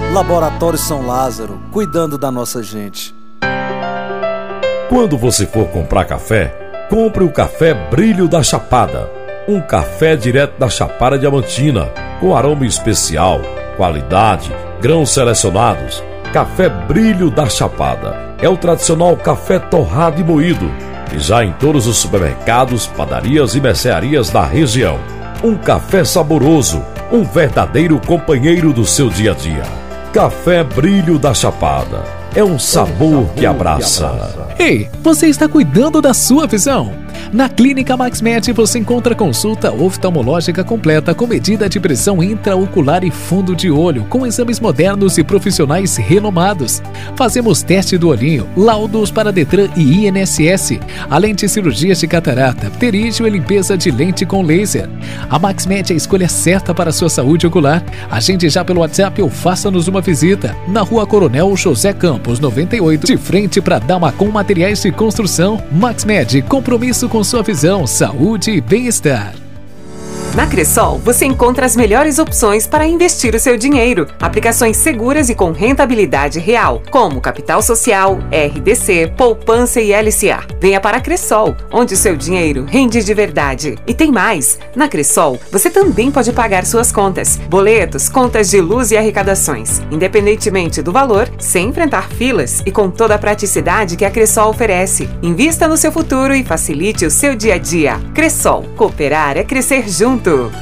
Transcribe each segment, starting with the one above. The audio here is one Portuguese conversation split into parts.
Laboratório São Lázaro, cuidando da nossa gente. Quando você for comprar café, compre o Café Brilho da Chapada. Um café direto da Chapada Diamantina, com aroma especial, qualidade, grãos selecionados. Café Brilho da Chapada é o tradicional café torrado e moído, e já em todos os supermercados, padarias e mercearias da região. Um café saboroso, um verdadeiro companheiro do seu dia a dia. Café Brilho da Chapada é um sabor que abraça. Ei, você está cuidando da sua visão? Na Clínica MaxMed você encontra consulta oftalmológica completa com medida de pressão intraocular e fundo de olho, com exames modernos e profissionais renomados. Fazemos teste do olhinho, laudos para Detran e INSS, além de cirurgias de catarata, pterígio e limpeza de lente com laser. A MaxMed é a escolha certa para a sua saúde ocular. Agende já pelo WhatsApp ou faça-nos uma visita. Na Rua Coronel José Campos, 98, de frente para Damacom Materiais de Construção. MaxMed, compromisso com sua visão, saúde e bem-estar. Na Cressol, você encontra as melhores opções para investir o seu dinheiro. Aplicações seguras e com rentabilidade real, como Capital Social, RDC, Poupança e LCA. Venha para a Cressol, onde o seu dinheiro rende de verdade. E tem mais! Na Cressol, você também pode pagar suas contas, boletos, contas de luz e arrecadações, independentemente do valor, sem enfrentar filas e com toda a praticidade que a Cressol oferece. Invista no seu futuro e facilite o seu dia a dia. Cressol, cooperar é crescer junto.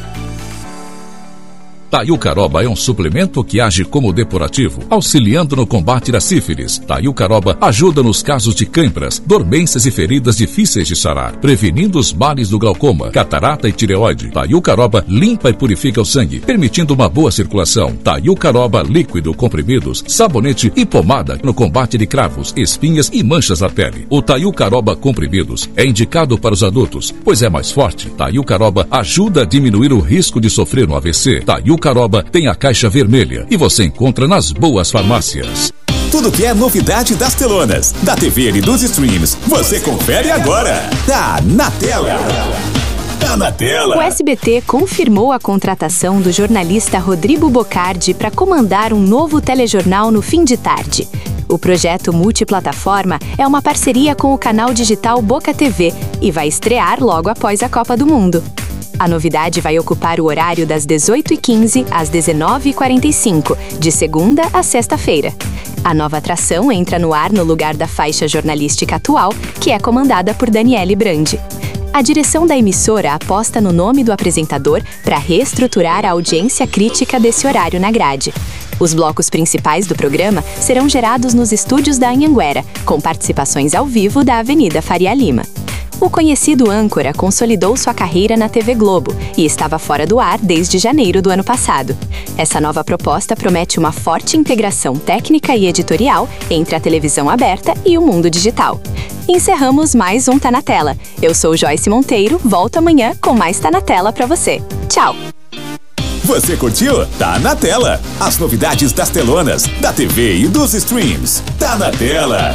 Taiucaroba é um suplemento que age como depurativo, auxiliando no combate da sífilis. Taiucaroba ajuda nos casos de cãibras, dormências e feridas difíceis de sarar, prevenindo os males do glaucoma, catarata e tireoide. Taiucaroba limpa e purifica o sangue, permitindo uma boa circulação. Taiucaroba líquido, comprimidos, sabonete e pomada no combate de cravos, espinhas e manchas na pele. O Taiucaroba comprimidos é indicado para os adultos, pois é mais forte. Taiucaroba ajuda a diminuir o risco de sofrer um AVC. Taiucaroba tem a caixa vermelha e você encontra nas boas farmácias. Tudo que é novidade das telonas, da TV e dos streams, você confere agora. Tá na tela. Tá na tela. O SBT confirmou a contratação do jornalista Rodrigo Bocardi para comandar um novo telejornal no fim de tarde. O projeto multiplataforma é uma parceria com o canal digital Boca TV e vai estrear logo após a Copa do Mundo. A novidade vai ocupar o horário das 18h15 às 19h45, de segunda a sexta-feira. A nova atração entra no ar no lugar da faixa jornalística atual, que é comandada por Daniele Brandi. A direção da emissora aposta no nome do apresentador para reestruturar a audiência crítica desse horário na grade. Os blocos principais do programa serão gerados nos estúdios da Anhanguera, com participações ao vivo da Avenida Faria Lima. O conhecido âncora consolidou sua carreira na TV Globo e estava fora do ar desde janeiro do ano passado. Essa nova proposta promete uma forte integração técnica e editorial entre a televisão aberta e o mundo digital. Encerramos mais um Tá na Tela. Eu sou Joyce Monteiro, volto amanhã com mais Tá na Tela pra você. Tchau! Você curtiu? Tá na tela. As novidades das telonas, da TV e dos streams. Tá na tela.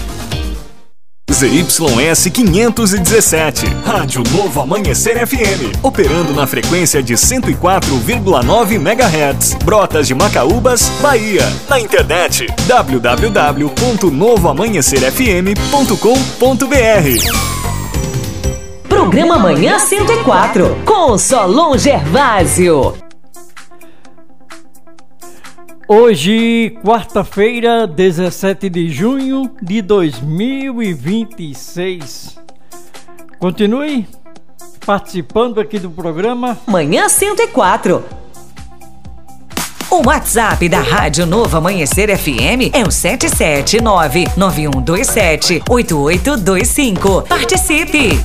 ZYS 517, Rádio Novo Amanhecer FM, operando na frequência de 104,9 MHz, Brotas de Macaúbas, Bahia. Na internet, www.novoamanhecerfm.com.br. Programa Manhã 104, com Solon Gervásio. Hoje, quarta-feira, 17 de junho de 2026. Continue participando aqui do programa Manhã 104. O WhatsApp da Rádio Novo Amanhecer FM é o 779-9127-8825. Participe!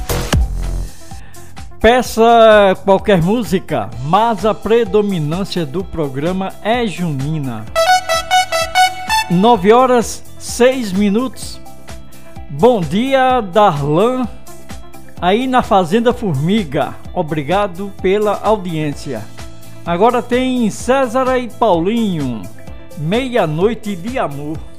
Peça qualquer música, mas a predominância do programa é junina. 9h06. Bom dia, Darlan, aí na Fazenda Formiga. Obrigado pela audiência. Agora tem César e Paulinho, Meia-Noite de Amor.